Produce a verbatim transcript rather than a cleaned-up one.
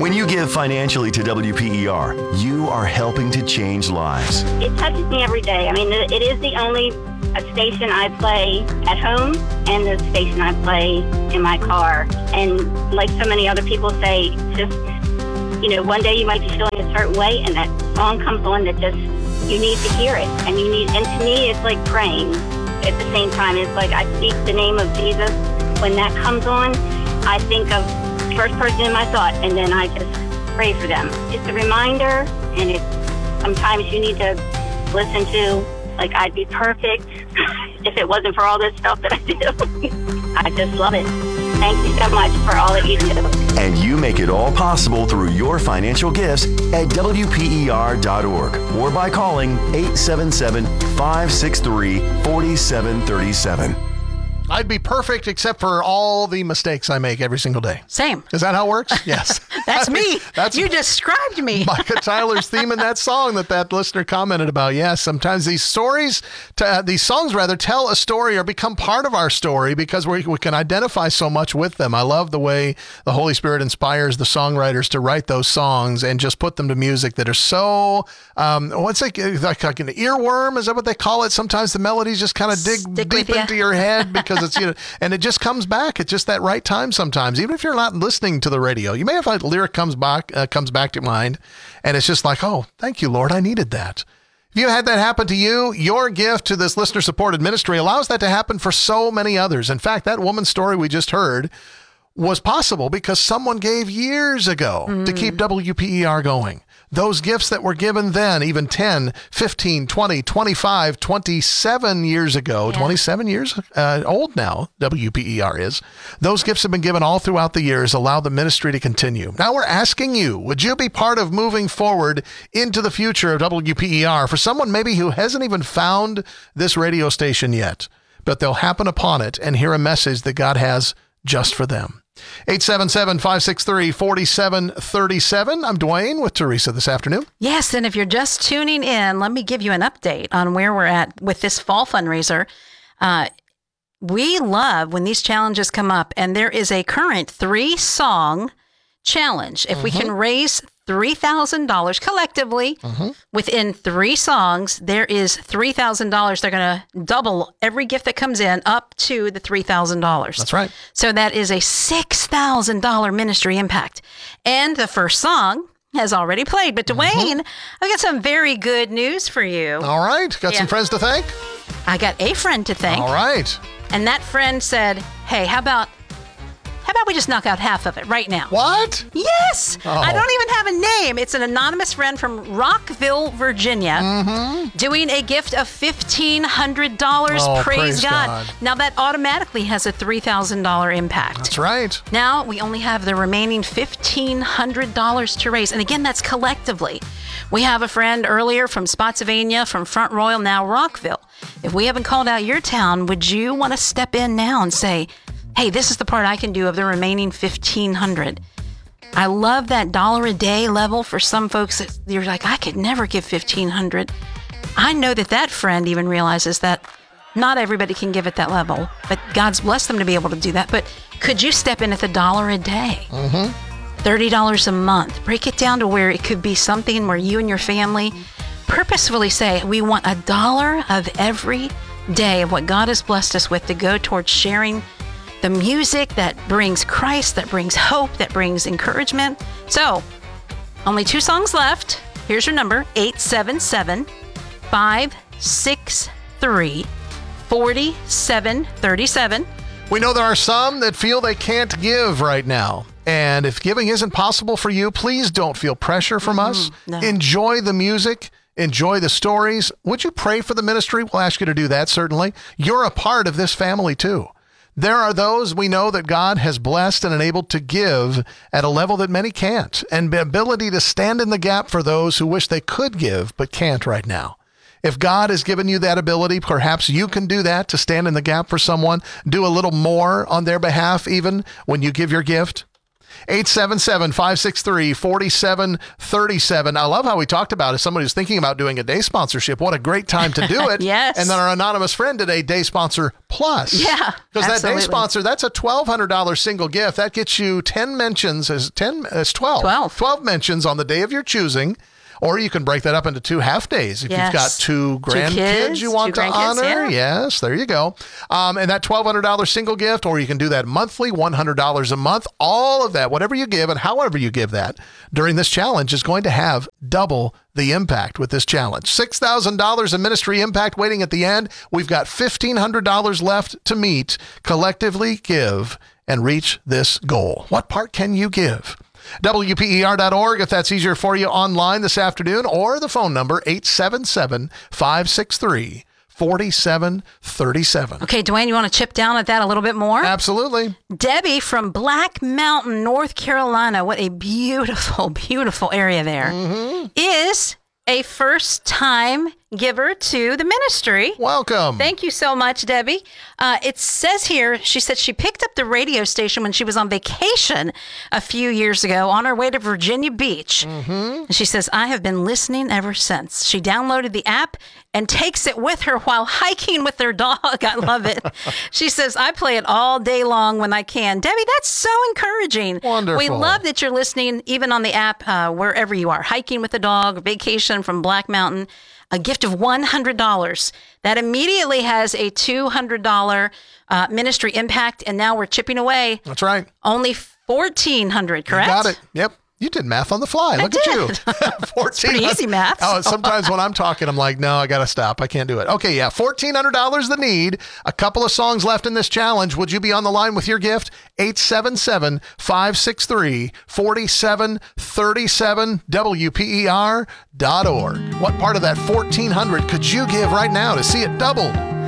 When you give financially to W P E R, you are helping to change lives. It touches me every day. I mean, it is the only station I play at home and the station I play in my car. And like so many other people say, just, you know, one day you might be feeling a certain way and that song comes on that just, you need to hear it. And you need, and to me, it's like praying at the same time. It's like I speak the name of Jesus. When that comes on, I think of the first person in my thought, and then I just pray for them. It's a reminder, and it's sometimes you need to listen to, like, I'd be perfect if it wasn't for all this stuff that I do. I just love it. Thank you so much for all that you do. And you make it all possible through your financial gifts at W P E R dot org or by calling eight seven seven, five six three, four seven three seven. I'd be perfect except for all the mistakes I make every single day. Same. Is that how it works? Yes. That's I mean, me. That's you described me. Micah Tyler's theme in that song that that listener commented about. Yes, sometimes these stories, to, uh, these songs rather, tell a story or become part of our story because we, we can identify so much with them. I love the way the Holy Spirit inspires the songwriters to write those songs and just put them to music that are so, um, what's like, like, like an earworm? Is that what they call it? Sometimes the melodies just kind of dig Stick deep into your head because it's, you know, and it just comes back at just that right time sometimes. Even if you're not listening to the radio, you may have a lyric comes back, uh, comes back to mind, and it's just like, oh, thank you, Lord, I needed that. If you had that happen to you, your gift to this listener-supported ministry allows that to happen for so many others. In fact, that woman's story we just heard was possible because someone gave years ago mm. to keep W P E R going. Those gifts that were given then, even ten, fifteen, twenty, twenty-five, twenty-seven years ago, yeah. twenty-seven years uh, old now, W P E R is. Those gifts have been given all throughout the years, allow the ministry to continue. Now we're asking you, would you be part of moving forward into the future of W P E R for someone maybe who hasn't even found this radio station yet, but they'll happen upon it and hear a message that God has just for them? eight seven seven, five six three, four seven three seven. I'm Dwayne with Teresa this afternoon. Yes, and if you're just tuning in, let me give you an update on where we're at with this fall fundraiser. Uh, we love when these challenges come up, and there is a current three-song challenge. If mm-hmm. we can raise three thousand dollars collectively mm-hmm. within three songs, there is three thousand dollars. They're going to double every gift that comes in up to the three thousand dollars. That's right. So that is a six thousand dollars ministry impact. And the first song has already played. But Dwayne, mm-hmm. I've got some very good news for you. All right. Got yeah. some friends to thank? I got a friend to thank. All right. And that friend said, hey, how about How about we just knock out half of it right now? What? Yes. Oh. I don't even have a name. It's an anonymous friend from Rockville, Virginia, mm-hmm. doing a gift of fifteen hundred dollars. Oh, praise, praise God. God. Now, that automatically has a three thousand dollars impact. That's right. Now, we only have the remaining fifteen hundred dollars to raise. And again, that's collectively. We have a friend earlier from Spotsylvania, from Front Royal, now Rockville. If we haven't called out your town, would you want to step in now and say, hey, this is the part I can do of the remaining fifteen hundred dollars. I love that dollar a day level for some folks that you're like, I could never give fifteen hundred dollars. I know that that friend even realizes that not everybody can give at that level, but God's blessed them to be able to do that. But could you step in at the dollar a day? Mm-hmm. thirty dollars a month. Break it down to where it could be something where you and your family purposefully say, we want a dollar of every day of what God has blessed us with to go towards sharing the music that brings Christ, that brings hope, that brings encouragement. So, only two songs left. Here's your number, eight seven seven, five six three, four seven three seven. We know there are some that feel they can't give right now. And if giving isn't possible for you, please don't feel pressure from mm-hmm. us. No. Enjoy the music. Enjoy the stories. Would you pray for the ministry? We'll ask you to do that, certainly. You're a part of this family, too. There are those we know that God has blessed and enabled to give at a level that many can't, and the ability to stand in the gap for those who wish they could give but can't right now. If God has given you that ability, perhaps you can do that to stand in the gap for someone, do a little more on their behalf even when you give your gift. eight seven seven, five six three, four seven three seven. I love how we talked about as somebody who's thinking about doing a day sponsorship. What a great time to do it. Yes. And then our anonymous friend today, Day Sponsor Plus. Yeah, Because that Day absolutely. Sponsor, that's a twelve hundred dollars single gift. That gets you ten mentions, as ten, as twelve. twelve. twelve mentions on the day of your choosing. Or you can break that up into two half days if Yes. you've got two grandkids kids, you want two to grandkids, honor. yeah. Yes, there you go. Um, and that twelve hundred dollars single gift, or you can do that monthly, one hundred dollars a month. All of that, whatever you give and however you give that during this challenge is going to have double the impact with this challenge. six thousand dollars in ministry impact waiting at the end. We've got fifteen hundred dollars left to meet. Collectively give and reach this goal. What part can you give? W P E R dot org if that's easier for you online this afternoon, or the phone number eight seven seven, five six three, four seven three seven. Okay, Dwayne, you want to chip down at that a little bit more? Absolutely. Debbie from Black Mountain, North Carolina, what a beautiful, beautiful area there, Mm-hmm. is a first-time giver to the ministry. Welcome. Thank you so much, Debbie. Uh, it says here, she said she picked up the radio station when she was on vacation a few years ago on her way to Virginia Beach. Mm-hmm. And she says, I have been listening ever since. She downloaded the app and takes it with her while hiking with their dog. I love it. She says, I play it all day long when I can. Debbie, that's so encouraging. Wonderful. We love that you're listening even on the app, uh, wherever you are, hiking with the dog, vacation from Black Mountain. A gift of one hundred dollars. That immediately has a two hundred dollars uh, ministry impact, and now we're chipping away. That's right. Only fourteen hundred dollars, correct? You got it. Yep. You did math on the fly. Look at you. fourteen pretty easy math. Oh, sometimes when I'm talking, I'm like, no, I got to stop. I can't do it. Okay, yeah, fourteen hundred dollars the need. A couple of songs left in this challenge. Would you be on the line with your gift? eight seven seven, five six three, four seven three seven, W P E R dot org. What part of that fourteen hundred could you give right now to see it doubled?